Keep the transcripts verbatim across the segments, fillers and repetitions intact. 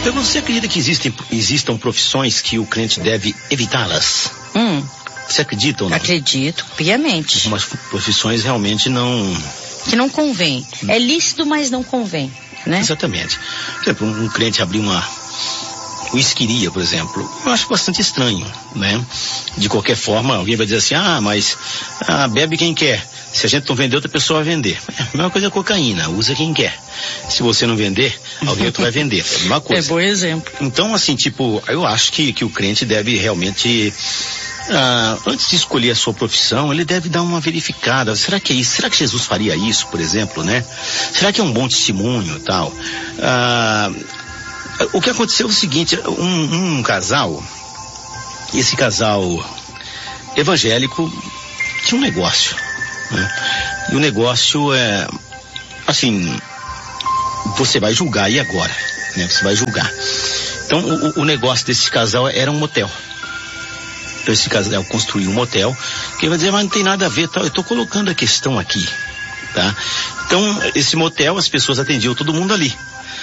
Você acredita que existem, existam profissões que o crente deve evitá-las? Hum. Você acredita ou não? Acredito, piamente. Algumas profissões realmente não... Que não convém. É lícito, mas não convém, né? Exatamente. Por exemplo, um crente abrir uma whiskeria, por exemplo, eu acho bastante estranho, né? De qualquer forma, alguém vai dizer assim, ah, mas ah, bebe quem quer. Se a gente não vender, outra pessoa vai vender. É a mesma coisa é cocaína, usa quem quer. Se você não vender, alguém outro vai vender. É a mesma coisa. É bom exemplo. Então, assim, tipo, eu acho que, que o crente deve realmente... Ah, antes de escolher a sua profissão, ele deve dar uma verificada. Será que é isso? Será que Jesus faria isso, por exemplo, né? Será que é um bom testemunho e tal? Ah, o que aconteceu é o seguinte, um, um casal, esse casal evangélico tinha um negócio, né? E o negócio é, assim, você vai julgar, e agora? Né? Você vai julgar. Então, o, o negócio desse casal era um motel. Então esse casal construiu um motel, que vai dizer, mas não tem nada a ver, tal. Eu estou colocando a questão aqui, tá? Então, esse motel, as pessoas atendiam todo mundo ali.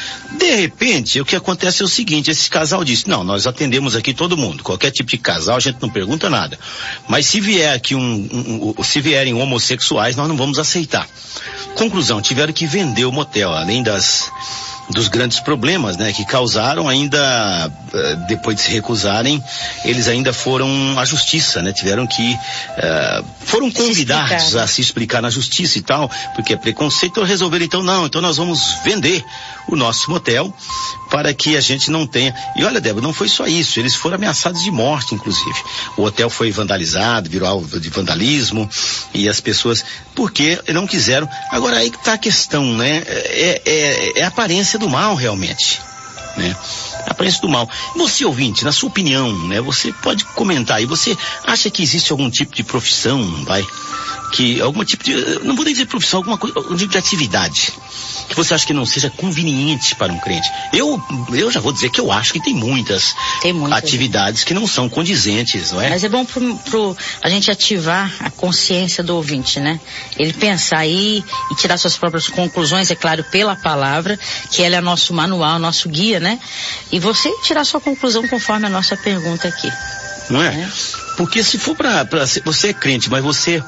De repente, o que acontece é o seguinte, esse casal disse, não, nós atendemos aqui todo mundo, qualquer tipo de casal, a gente não pergunta nada. Mas se vier aqui um, um, um se vierem homossexuais, nós não vamos aceitar. Conclusão, tiveram que vender o motel, além das... dos grandes problemas, né, que causaram ainda, depois de se recusarem, eles ainda foram à justiça, né, tiveram que, uh, foram convidados se a se explicar na justiça e tal, porque é preconceito, então resolveram então, não, então nós vamos vender o nosso motel para que a gente não tenha, e olha, Débora, não foi só isso, eles foram ameaçados de morte, inclusive. O hotel foi vandalizado, virou alvo de vandalismo, e as pessoas, porque não quiseram, agora aí que está a questão, né, é, é, é a aparência do mal, realmente, né? A aparência do mal. Você, ouvinte, na sua opinião, né? Você pode comentar aí, você acha que existe algum tipo de profissão, vai, que, algum tipo de, não vou nem dizer profissão, alguma coisa, algum tipo de atividade que você acha que não seja conveniente para um crente? Eu, eu já vou dizer que eu acho que tem muitas, tem muitas atividades que não são condizentes, não é? Mas é bom pro, pro a gente ativar a consciência do ouvinte, né? Ele pensar aí e tirar suas próprias conclusões, é claro, pela palavra, que ela é nosso manual, nosso guia, né? E você tirar sua conclusão conforme a nossa pergunta aqui. Não é? é? Porque se for para você é crente, mas você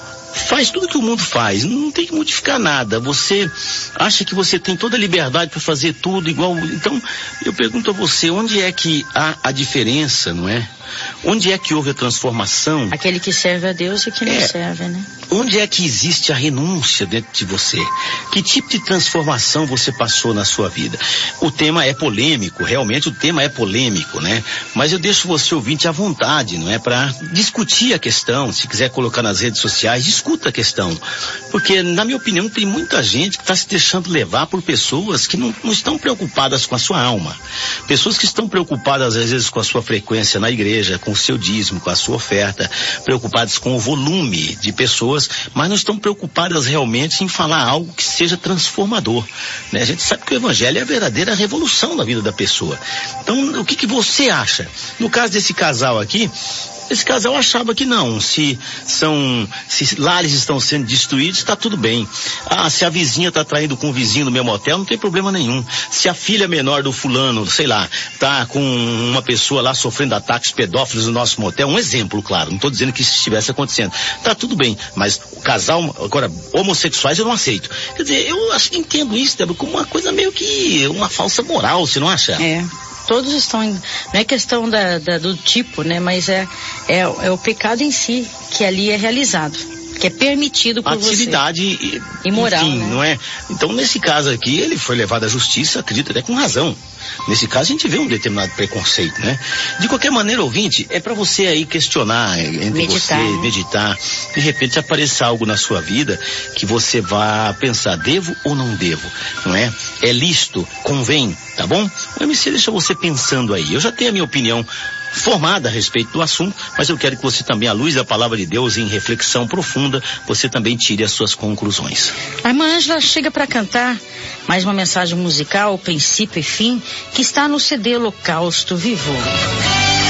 faz tudo que o mundo faz, não tem que modificar nada, você acha que você tem toda a liberdade para fazer tudo igual, então eu pergunto a você, onde é que há a diferença, não é? Onde é que houve a transformação? Aquele que serve a Deus e que não é, serve, né? Onde é que existe a renúncia dentro de você? Que tipo de transformação você passou na sua vida? O tema é polêmico, realmente o tema é polêmico, né? Mas eu deixo você ouvinte à vontade, não é? Para discutir a questão, se quiser colocar nas redes sociais, discuta a questão. Porque, na minha opinião, tem muita gente que está se deixando levar por pessoas que não, não estão preocupadas com a sua alma. Pessoas que estão preocupadas, às vezes, com a sua frequência na igreja, com o seu dízimo, com a sua oferta, preocupadas com o volume de pessoas, mas não estão preocupadas realmente em falar algo que seja transformador, né? A gente sabe que o evangelho é a verdadeira revolução na vida da pessoa. Então, o que que você acha? No caso desse casal aqui, esse casal achava que não, se são, se lares estão sendo destruídos, está tudo bem. Ah, se a vizinha está traindo com o vizinho no meu motel, não tem problema nenhum. Se a filha menor do fulano, sei lá, está com uma pessoa lá sofrendo ataques pedófilos no nosso motel, um exemplo, claro, não estou dizendo que isso estivesse acontecendo. Está tudo bem, mas o casal, agora, homossexuais eu não aceito. Quer dizer, eu acho que entendo isso, Débora, como uma coisa meio que uma falsa moral, você não acha? É. Todos estão, em, não é questão da, da, do tipo, né? Mas é, é, é o pecado em si que ali é realizado, que é permitido por atividade você. Atividade imoral, enfim, né? Não é? Então, nesse caso aqui, ele foi levado à justiça, acredito até com razão. Nesse caso, a gente vê um determinado preconceito, né? De qualquer maneira, ouvinte, é para você aí questionar entre meditar, você, né? meditar. De repente, aparecer algo na sua vida que você vá pensar, devo ou não devo, não é? É lícito, convém, tá bom? O M C deixa você pensando aí. Eu já tenho a minha opinião formada a respeito do assunto, mas eu quero que você também, à luz da palavra de Deus, em reflexão profunda, você também tire as suas conclusões. A irmã Ângela chega para cantar mais uma mensagem musical, princípio e fim, que está no C D Holocausto Vivo.